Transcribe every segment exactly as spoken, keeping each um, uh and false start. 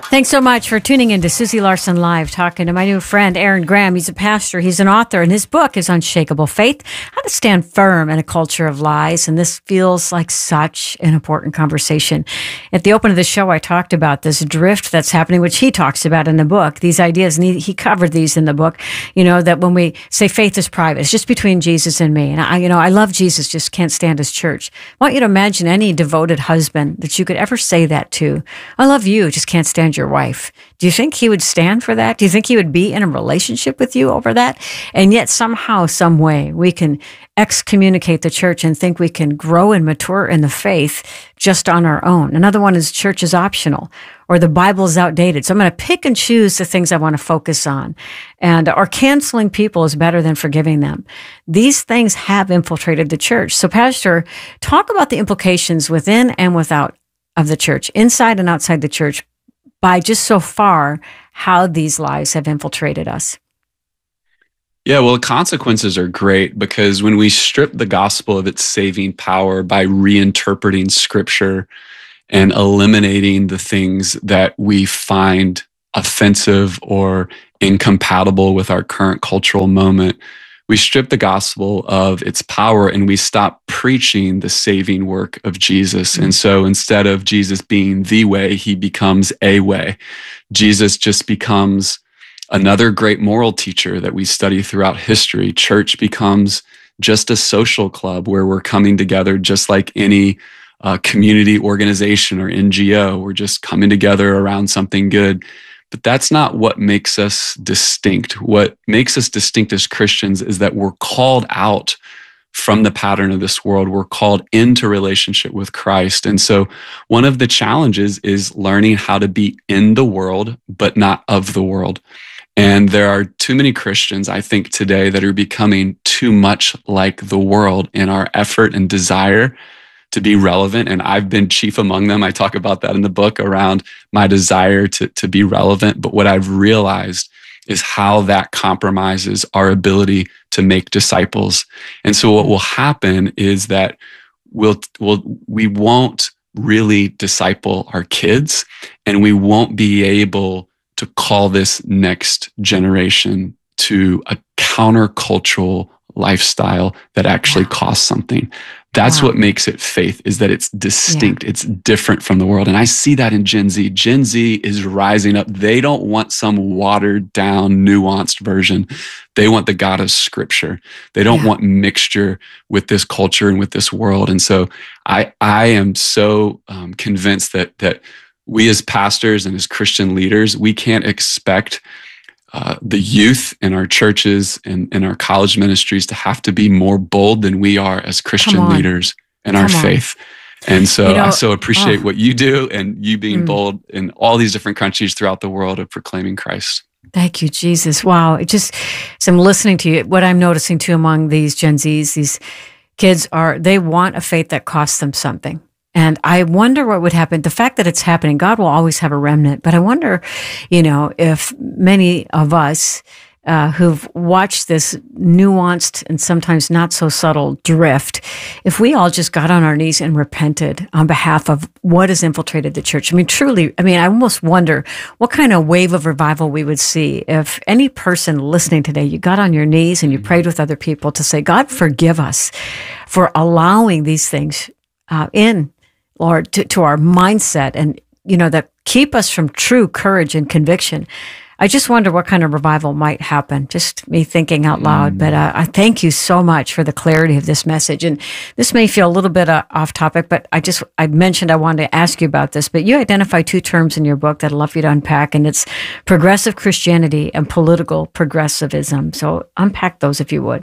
Thanks so much for tuning in to Susie Larson Live, talking to my new friend, Aaron Graham. He's a pastor, he's an author, and his book is Unshakable Faith, How to Stand Firm in a Culture of Lies. And this feels like such an important conversation. At the open of the show, I talked about this drift that's happening, which he talks about in the book, these ideas, and he, he covered these in the book, you know, that when we say faith is private, it's just between Jesus and me. And I, you know, I love Jesus, just can't stand his church. I want you to imagine any devoted husband that you could ever say that to. I love you, just can't stand your wife. Do you think he would stand for that? Do you think he would be in a relationship with you over that? And yet somehow, some way, we can excommunicate the church and think we can grow and mature in the faith just on our own. Another one is church is optional, or the Bible is outdated. So I'm going to pick and choose the things I want to focus on. And or canceling people is better than forgiving them. These things have infiltrated the church. So Pastor, talk about the implications within and without of the church, inside and outside the church, by just so far how these lies have infiltrated us. Yeah, well, the consequences are great because when we strip the gospel of its saving power by reinterpreting scripture and eliminating the things that we find offensive or incompatible with our current cultural moment, we strip the gospel of its power and we stop preaching the saving work of Jesus. And so instead of Jesus being the way, he becomes a way. Jesus just becomes another great moral teacher that we study throughout history. Church becomes just a social club where we're coming together just like any uh, community organization or N G O. We're just coming together around something good. But that's not what makes us distinct. What makes us distinct as Christians is that we're called out from the pattern of this world. We're called into relationship with Christ. And so one of the challenges is learning how to be in the world, but not of the world. And there are too many Christians, I think, today that are becoming too much like the world in our effort and desire to be relevant. And I've been chief among them. I talk about that in the book around my desire to, to be relevant. But what I've realized is how that compromises our ability to make disciples. And so what will happen is that we'll, we'll, we won't really disciple our kids, and we won't be able to call this next generation to a countercultural lifestyle that actually wow. costs something. That's wow. what makes it faith, is that it's distinct. Yeah. It's different from the world. And I see that in Gen Z. Gen Z is rising up. They don't want some watered down, nuanced version. They want the God of Scripture. They don't yeah. want mixture with this culture and with this world. And so I, I am so um, convinced that, that we as pastors and as Christian leaders, we can't expect Uh, the youth in our churches and in our college ministries to have to be more bold than we are as Christian leaders in Come our on. faith. And so you know, I so appreciate oh. what you do and you being mm. bold in all these different countries throughout the world of proclaiming Christ. Thank you, Jesus. Wow. It just, as I'm listening to you, what I'm noticing too among these Gen Zs, these kids are, they want a faith that costs them something. And I wonder what would happen. The fact that it's happening, God will always have a remnant. But I wonder, you know, if many of us uh, who've watched this nuanced and sometimes not so subtle drift, if we all just got on our knees and repented on behalf of what has infiltrated the church. I mean, truly, I mean, I almost wonder what kind of wave of revival we would see if any person listening today, you got on your knees and you prayed with other people to say, God, forgive us for allowing these things uh, in. Lord, to, to our mindset, and, you know, that keep us from true courage and conviction. I just wonder what kind of revival might happen. Just me thinking out loud. Mm. But uh, I thank you so much for the clarity of this message. And this may feel a little bit uh, off topic, but I just, I mentioned I wanted to ask you about this, but you identify two terms in your book that I'd love for you to unpack, and it's progressive Christianity and political progressivism. So unpack those if you would.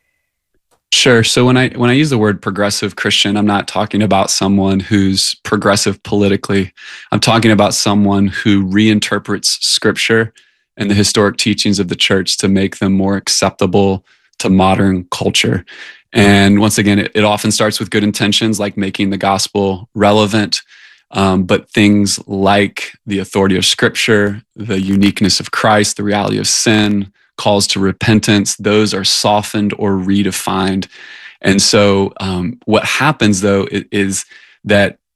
Sure. So when I when I use the word progressive Christian, I'm not talking about someone who's progressive politically. I'm talking about someone who reinterprets Scripture and the historic teachings of the church to make them more acceptable to modern culture. And once again, it, it often starts with good intentions, like making the gospel relevant. Um, but things like the authority of Scripture, the uniqueness of Christ, the reality of sin, calls to repentance, those are softened or redefined. And so um, what happens, though, is that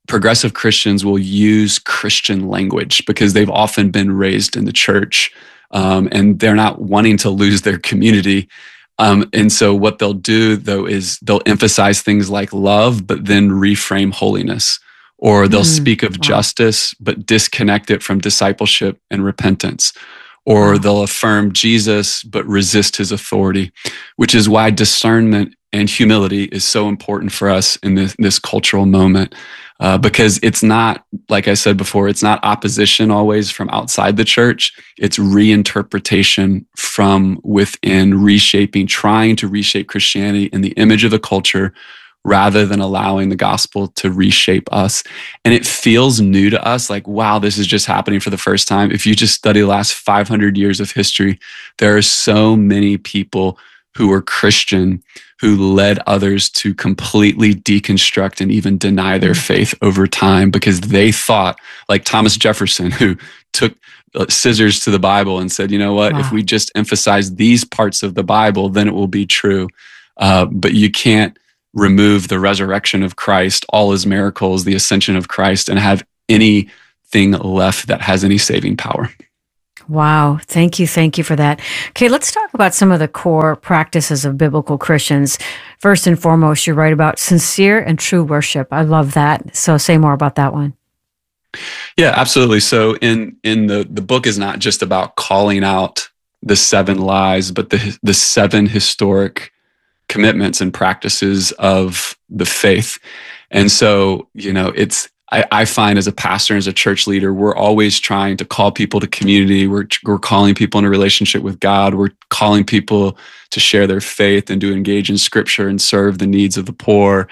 progressive Christians will use Christian language because they've often been raised in the church, um, and they're not wanting to lose their community. Um, and so what they'll do, though, is they'll emphasize things like love, but then reframe holiness. Or they'll mm, speak of wow. justice, but disconnect it from discipleship and repentance. Or wow. they'll affirm Jesus, but resist his authority, which is why discernment and humility is so important for us in this, this cultural moment. Uh, because it's not, like I said before, it's not opposition always from outside the church. It's reinterpretation from within, reshaping, trying to reshape Christianity in the image of the culture rather than allowing the gospel to reshape us. And it feels new to us, like, wow, this is just happening for the first time. If you just study the last five hundred years of history, there are so many people who were Christian who led others to completely deconstruct and even deny their faith over time because they thought, like Thomas Jefferson, who took scissors to the Bible and said, you know what, wow. if we just emphasize these parts of the Bible, then it will be true. Uh, but you can't remove the resurrection of Christ, all his miracles, the ascension of Christ, and have anything left that has any saving power. Wow. Thank you. Thank you for that. Okay, let's talk about some of the core practices of biblical Christians. First and foremost, you write about sincere and true worship. I love that. So say more about that one. Yeah, absolutely. So in in the, the book is not just about calling out the seven lies, but the the seven historic commitments and practices of the faith. And so, you know, it's I, I find as a pastor, as a church leader, we're always trying to call people to community. We're, we're calling people in a relationship with God. We're calling people to share their faith and to engage in scripture and serve the needs of the poor.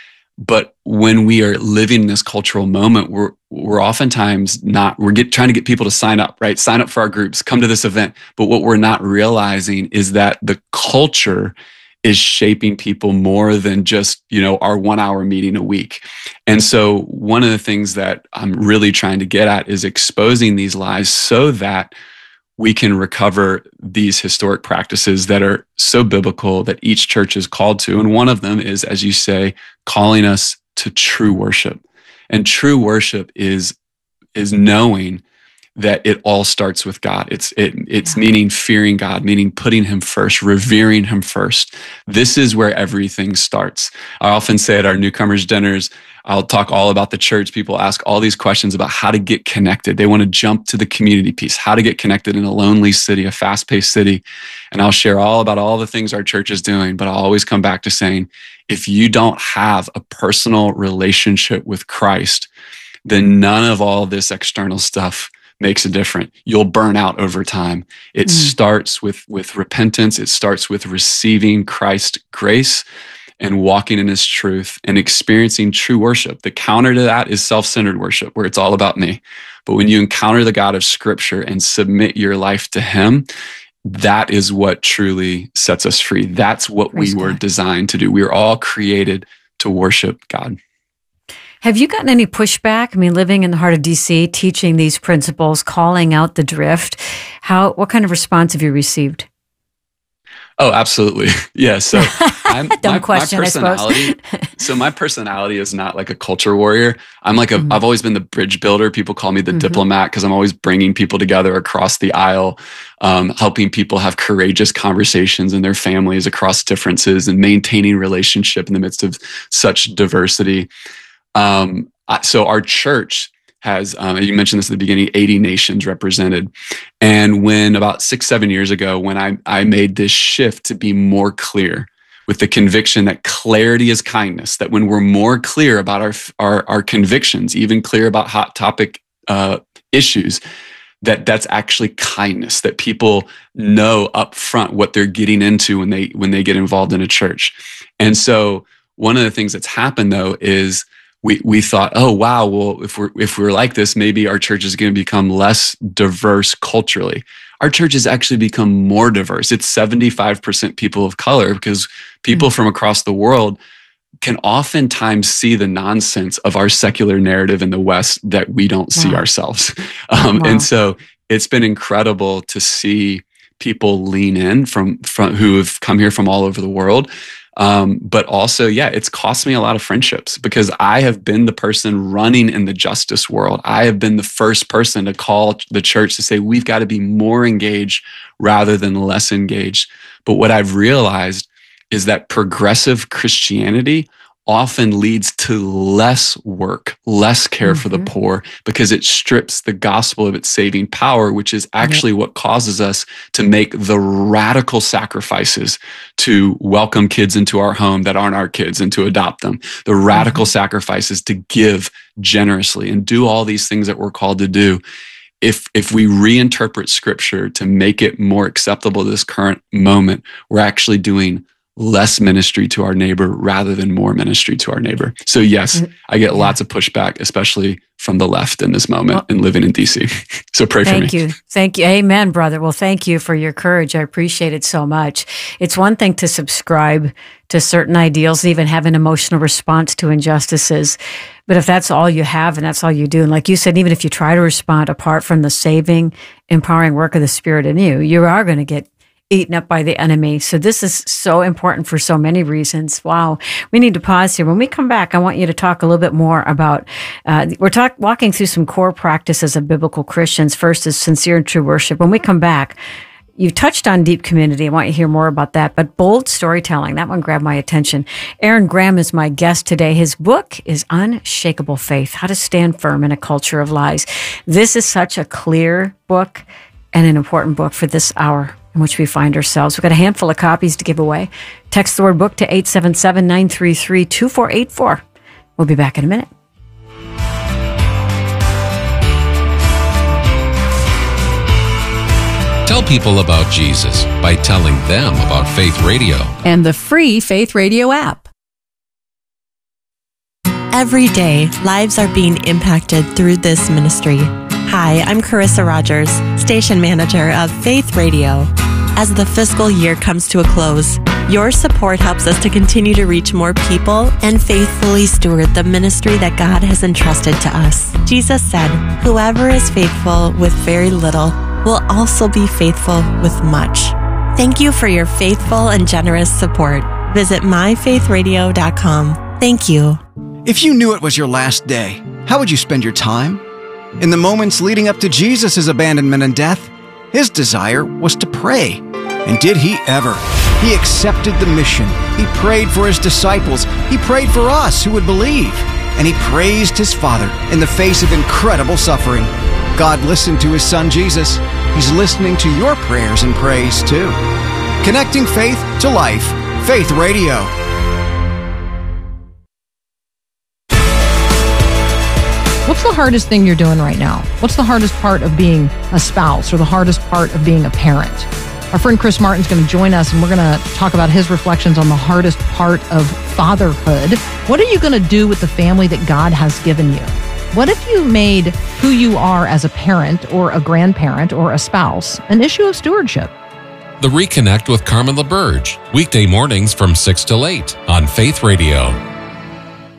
But when we are living in this cultural moment, we're we're oftentimes not, we're get, trying to get people to sign up, right? Sign up for our groups, come to this event. But what we're not realizing is that the culture is shaping people more than just, you know, our one hour meeting a week. And so one of the things that I'm really trying to get at is exposing these lies so that we can recover these historic practices that are so biblical that each church is called to. And one of them is, as you say, calling us to true worship. And true worship is, is knowing that it all starts with God. It's it, it's yeah. meaning fearing God, meaning putting him first, revering him first. This is where everything starts. I often say at our newcomers dinners, I'll talk all about the church. People ask all these questions about how to get connected. They want to jump to the community piece, how to get connected in a lonely city, a fast-paced city. And I'll share all about all the things our church is doing, but I'll always come back to saying, if you don't have a personal relationship with Christ, then none of all this external stuff makes a difference. You'll burn out over time. It mm. starts with, with repentance. It starts with receiving Christ's grace and walking in his truth and experiencing true worship. The counter to that is self-centered worship, where it's all about me. But when you encounter the God of Scripture and submit your life to him, that is what truly sets us free. That's what Praise we were God. designed to do. We were all created to worship God. Have you gotten any pushback? I mean, living in the heart of D C, teaching these principles, calling out the drift, how, what kind of response have you received? Oh, absolutely. Yeah. So I'm, Dumb my, question, my personality, I suppose. so my personality is not like a culture warrior. I'm like a, mm-hmm. I've always been the bridge builder. People call me the mm-hmm. diplomat because I'm always bringing people together across the aisle, um, helping people have courageous conversations in their families across differences and maintaining relationship in the midst of such diversity. Um, so our church has, um, you mentioned this at the beginning, eighty nations represented. And when about six, seven years ago, when I, I made this shift to be more clear with the conviction that clarity is kindness, that when we're more clear about our, our, our convictions, even clear about hot topic uh, issues, that that's actually kindness, that people know up front what they're getting into when they, when they get involved in a church. And so one of the things that's happened though is We we thought, oh wow, well if we're if we're like this, maybe our church is going to become less diverse culturally. Our church has actually become more diverse. It's seventy-five percent people of color because people mm-hmm. from across the world can oftentimes see the nonsense of our secular narrative in the West that we don't wow. see ourselves. Um, wow. And so it's been incredible to see people lean in from from who have come here from all over the world. Um, but also, yeah, it's cost me a lot of friendships because I have been the person running in the justice world. I have been the first person to call the church to say, we've got to be more engaged rather than less engaged. But what I've realized is that progressive Christianity often leads to less work, less care mm-hmm. for the poor, because it strips the gospel of its saving power, which is actually yep. what causes us to make the radical sacrifices to welcome kids into our home that aren't our kids and to adopt them, the radical mm-hmm. sacrifices to give generously and do all these things that we're called to do. If if we reinterpret scripture to make it more acceptable to this current moment, we're actually doing less ministry to our neighbor rather than more ministry to our neighbor. So yes, I get yeah. lots of pushback, especially from the left in this moment well, and living in D C. So pray for me. Thank you. Thank you. Amen, brother. Well, thank you for your courage. I appreciate it so much. It's one thing to subscribe to certain ideals, even have an emotional response to injustices. But if that's all you have and that's all you do, and like you said, even if you try to respond apart from the saving, empowering work of the Spirit in you, you are going to get eaten up by the enemy. So this is so important for so many reasons. Wow. We need to pause here. When we come back, I want you to talk a little bit more about, uh, we're talk, walking through some core practices of biblical Christians. First is sincere and true worship. When we come back, you touched on deep community. I want you to hear more about that. But bold storytelling, that one grabbed my attention. Aaron Graham is my guest today. His book is Unshakable Faith, How to Stand Firm in a Culture of Lies. This is such a clear book and an important book for this hour in which we find ourselves. We've got a handful of copies to give away. Text the word book to eight seven seven, nine three three, two four eight four. We'll be back in a minute. Tell people about Jesus by telling them about Faith Radio and the free Faith Radio app. Every day, lives are being impacted through this ministry. Hi, I'm Carissa Rogers, station manager of Faith Radio. As the fiscal year comes to a close, your support helps us to continue to reach more people and faithfully steward the ministry that God has entrusted to us. Jesus said, "Whoever is faithful with very little will also be faithful with much." Thank you for your faithful and generous support. Visit my faith radio dot com. Thank you. If you knew it was your last day, how would you spend your time? In the moments leading up to Jesus' abandonment and death, his desire was to pray. And did he ever? He accepted the mission. He prayed for his disciples. He prayed for us who would believe. And he praised his Father in the face of incredible suffering. God listened to his Son Jesus. He's listening to your prayers and praise too. Connecting faith to life. Faith Radio. What's the hardest thing you're doing right now? What's the hardest part of being a spouse or the hardest part of being a parent? Our friend Chris Martin's going to join us, and we're going to talk about his reflections on the hardest part of fatherhood. What are you going to do with the family that God has given you? What if you made who you are as a parent or a grandparent or a spouse an issue of stewardship? The Reconnect with Carmen LaBerge, weekday mornings from six till eight on Faith Radio.